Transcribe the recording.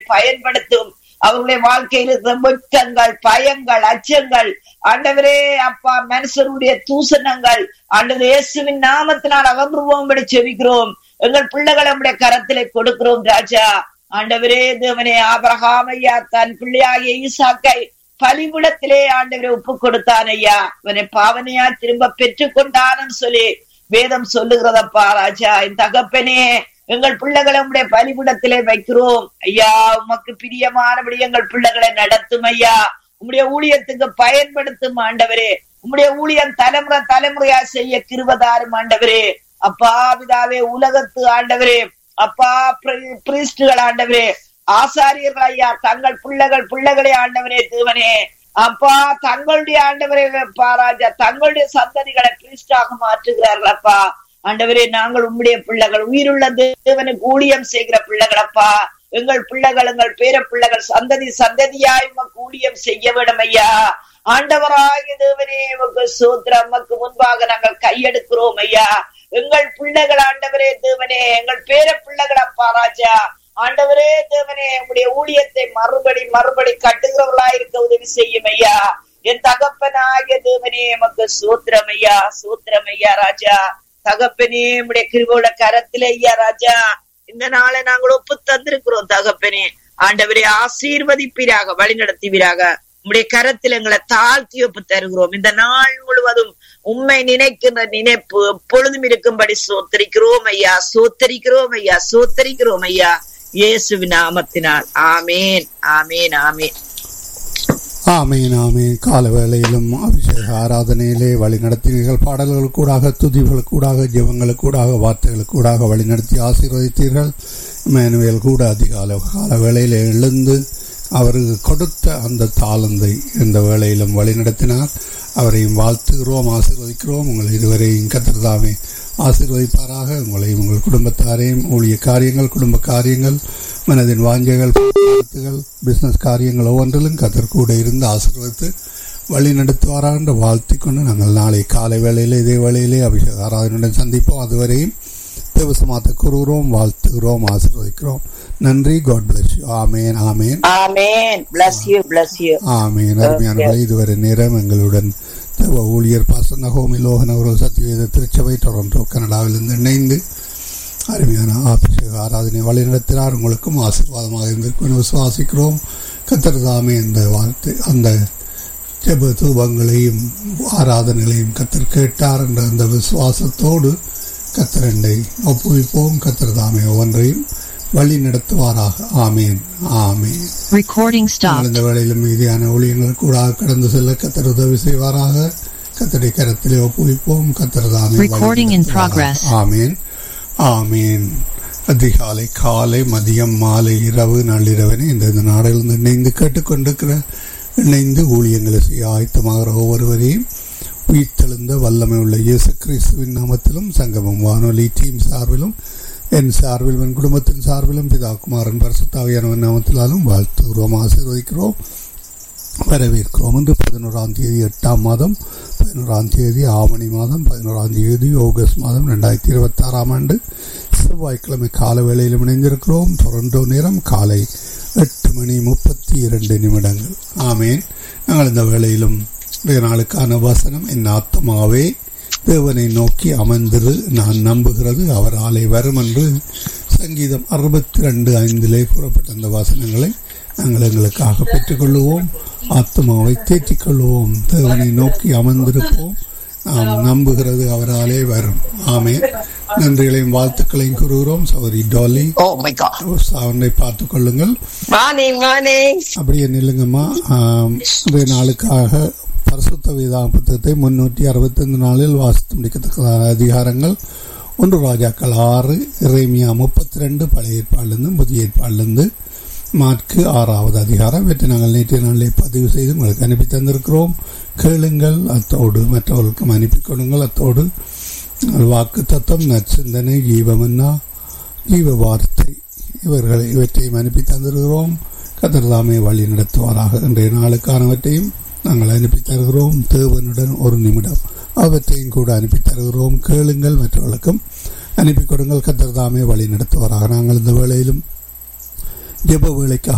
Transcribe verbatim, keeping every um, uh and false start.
பயன்படுத்தும். அவருடைய வாழ்க்கையில் இருக்கிற வெட்கங்கள், பயங்கள், அச்சங்கள், ஆண்டவரே அப்பா மனுஷருடைய தூசணங்கள் ஆண்டவர் இயேசுவின் நாமத்தினால் அகன்றுவோம்படி செபிக்கிறோம். எங்கள் பிள்ளைகளை நம்முடைய கரத்திலே கொடுக்கிறோம் ராஜா. ஆண்டவரே தேவனே, ஆபிரகாம் ஐயா தன் பிள்ளையாகிய ஈசாக்கை பலிபீடத்திலே ஆண்டவரை ஒப்பு கொடுத்தான் ஐயா. அவனை பாவனையா திரும்ப பெற்றுக் கொண்டான்னு சொல்லி வேதம் சொல்லுகிறதப்பா ராஜா. என் தகப்பனே, எங்கள் பிள்ளைகளை உடைய பலிபீடத்திலே வைக்கிறோம் ஐயா. உமக்கு பிரியமானபடி எங்கள் பிள்ளைகளை நடத்தும் ஐயா. உம்முடைய ஊழியத்துக்கு பயன்படுத்தும் ஆண்டவரே. உம்முடைய ஊழியம் தலைமுறை தலைமுறையா செய்ய கிருபதாரும் ஆண்டவரே. அப்பா பிதாவே, உலகத்து ஆண்டவரே, அப்பா பிரீஸ்டுகள் ஆண்டவரே, ஆசாரியர்கள் ஐயா தங்கள் பிள்ளைகள் பிள்ளைகளே ஆண்டவரே தேவனே, அப்பா தங்களுடைய ஆண்டவரே பாராஜா தங்களுடைய சந்ததிகளை பிரீஸ்டாக மாற்றுகிறார்கள் அப்பா. ஆண்டவரே, நாங்கள் உம்முடைய பிள்ளைகள், உயிருள்ள தேவனுக்கு ஊழியம் செய்கிற பிள்ளைகள் அப்பா. எங்கள் பிள்ளைகள், எங்கள் பேர பிள்ளைகள் சந்ததி சந்ததியாய் உமக்கு ஊழியம் செய்ய வேண்டும் ஐயா. ஆண்டவராகிய தேவனே, உமக்கு சோத்திரம். உமக்கு முன்பாக நாங்கள் கையெடுக்கிறோம் ஐயா. எங்கள் பிள்ளைகள் ஆண்டவரே தேவனே, எங்கள் பேர பிள்ளைகள் அப்பா ராஜா. ஆண்டவரே தேவனே, உங்களுடைய ஊழியத்தை மறுபடி மறுபடி கட்டுகிறவர்களா இருக்க உதவி செய்யும் ஐயா. என் தகப்பனாகிய தேவனே, உமக்கு சோத்திரம் ஐயா, சோத்திரம் ஐயா ராஜா. தகப்பனே, உடைய கிருபையுள்ள கரத்திலே ஐயா ராஜா, இந்த நாளை நாங்கள் ஒப்பு தந்திருக்கிறோம் தகப்பனே. ஆண்டவரே ஆசீர்வதிப்பீராக, வழி நடத்துவீராக. உடைய கரத்தில் எங்களை தாழ்த்தி ஒப்பு தருகிறோம். இந்த நாள் முழுவதும் உண்மை நினைக்கின்ற நினைப்பு எப்பொழுதும் இருக்கும்படி சோத்தரிக்கிறோம் ஐயா, சோத்தரிக்கிறோம் ஐயா, சோத்தரிக்கிறோம் ஐயா, இயேசுவின் நாமத்தினால். ஆமேன், ஆமேன், ஆமேன், ஆமேன், ஆமேன். கால வேளையிலும் அபிஷேக ஆராதனையிலே வழி நடத்தினீர்கள். பாடல்கள் கூடாக, துதிகள் கூடாக, ஜெபங்களுக்கு கூடாக, வார்த்தைகளுக்கு கூடாக வழி நடத்தி ஆசீர்வதித்தீர்கள். மேனுவேல் கூட அதிகால கால வேளையிலே எழுந்து அவருக்கு கொடுத்த அந்த தாளந்தை இந்த வேளையிலும் வழி நடத்தினார். அவரையும் வாழ்த்துகிறோம், ஆசீர்வதிக்கிறோம். உங்கள் இருவரையும் கர்த்தர் தாமே ஆசீர்வதிப்பாராக. உங்களையும் உங்கள் குடும்பத்தாரையும், ஊழிய காரியங்கள், குடும்ப காரியங்கள், மனதின் வாஞ்சைகள், கருத்துகள், பிசினஸ் காரியங்கள் ஒவ்வொன்றிலும் கர்த்தர் கூட இருந்து ஆசீர்வதித்து வழி நடத்துவாராக என்று வாழ்த்தி கொண்டு நாங்கள் நாளை காலை வேளையிலே இதே வேளையிலே அபிஷேக ஆராதனையுடன் சந்திப்போம். அதுவரையும் தேவசமாத்த கூறுகிறோம், வாழ்த்துகிறோம், ஆசீர்வதிக்கிறோம். நன்றி. God bless you. Amen, amen, amen. bless you, bless you. ஆமேன். அருமையானவர்களே, இதுவரை நேரம் எங்களுடன் தேவ ஊழியர் பாஸ்டர் நகோமி லோகன் அவர்கள் சத்தியவேத திருச்சபை டொரண்டோ கனடாவிலிருந்து இணைந்து அருமையான அபிஷேக ஆராதனை வழி நடத்தினார். உங்களுக்கும் ஆசீர்வாதமாக இருந்திருக்கும் விசுவாசிக்கிறோம். கர்த்தர் தாமே இந்த வார்த்தை அந்த ஜெப தூபங்களையும் ஆராதனைகளையும் கர்த்தர் கேட்டார் என்ற அந்த விசுவாசத்தோடு கர்த்தரண்டை ஒப்புவிப்போம். கர்த்தர் தாமே ஒவ்வொன்றையும் வழி நடத்துவாராக. ஆமேன், ஆமேன். இந்த வேளையிலும் மீதியான ஊழியங்கள் கூட கடந்து செல்ல கர்த்தர் உதவி செய்வாராக. கர்த்தருடைய கரத்திலே ஒப்புவிப்போம். கர்த்தர் தாமே. ஆமேன், ஆமேன். அதிகாலை, காலை, மதியம், மாலை, இரவு, நள்ளிரவனே இந்த நாடுகளிலிருந்து இணைந்து கேட்டுக்கொண்டிருக்கிற இணைந்து ஊழியங்களை செய்ய ஆயத்தமாகிற ஒவ்வொருவரையும் உயிர்த்தெழுந்த வல்லமை உள்ள இயேசு கிறிஸ்துவின் நாமத்திலும் சங்கமம் வானொலி டீம் சார்பிலும் என் சார்பிலும் என் குடும்பத்தின் சார்பிலும் பிதா குமாரன் பரிசுத்தாவியானவன் நாமத்தினாலும் வாழ்த்துகிறோம், ஆசீர்வதிக்கிறோம், வரவேற்கிறோம். இன்று பதினோராம் தேதி எட்டாம் மாதம் பதினோராம் தேதி ஆவணி மாதம் பதினோராம் தேதி ஆகஸ்ட் மாதம் ரெண்டாயிரத்தி இருபத்தி ஆறாம் ஆண்டு செவ்வாய்க்கிழமை கால வேளையிலும் இணைந்திருக்கிறோம். டொரண்டோ நேரம் காலை எட்டு மணி முப்பத்தி இரண்டு நிமிடங்கள். ஆமேன். நாங்கள் இந்த வேளையிலும் நாளுக்கான வசனம், என் ஆத்மாவே தேவனை நோக்கி அமர்ந்திரு, நான் நம்புகிறது அவர் ஆலை வரும் என்று சங்கீதம் அறுபத்தி ரெண்டு ஐந்திலே கூறப்பட்ட அந்த வசனங்களை நாங்கள் எங்களுக்காக பெற்றுக்கொள்ளுவோம். ஆத்மாவை தேற்றிக் கொள்வோம். தேவனை நோக்கி அமர்ந்திருப்போம். நாம் நம்புகிறது அவராலே வரும். ஆமேன். நன்றிகளையும் வாழ்த்துக்களையும் கூறுகிறோம். சௌரி டாலி அவனை பார்த்துக் கொள்ளுங்கள். அப்படியே நில்லுங்கம்மா. நாளுக்காக பரிசுத்த வேதாகம புத்தகத்தை முன்னூற்றி அறுபத்தி ஐந்து நாளில் வாசித்து முடிக்கத்தக்க அதிகாரங்கள் ஒன்று ராஜாக்கள் ஆறு, எரேமியா முப்பத்தி ரெண்டு, பழைய ஏற்பாடிலிருந்து புதிய ஏற்பாடிலிருந்து மாற்கு ஆறாவது அதிகாரம். இவற்றை நாங்கள் நேற்றைய நாளிலே பதிவு செய்து உங்களுக்கு அனுப்பி தந்திருக்கிறோம். கேளுங்கள், அத்தோடு மற்றவர்களுக்கும் அனுப்பி கொடுங்கள். அத்தோடு வாக்கு தத்துவம், நற்சிந்தனை, ஜீவமன்னா, ஜீவ வார்த்தை இவர்களை இவற்றையும் அனுப்பி தந்திருக்கிறோம். கர்த்தர் தாமே வழி நடத்துவாராக. இன்றைய நாளுக்கானவற்றையும் நாங்கள் அனுப்பி தருகிறோம். தேவனுடன் ஒரு நிமிடம் அவற்றையும் கூட அனுப்பி தருகிறோம். கேளுங்கள், மற்றவர்களுக்கும் அனுப்பி கொடுங்கள். கர்த்தர் தாமே வழி நடத்துவாராக. நாங்கள் இந்த வேளையிலும் ஜெப வேளைக்கு